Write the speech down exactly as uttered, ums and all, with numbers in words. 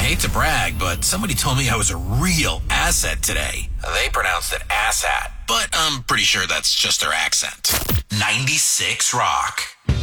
hate to brag, but somebody told me I was a real asset today. They pronounced it asshat, but I'm pretty sure that's just their accent. ninety-six Rock.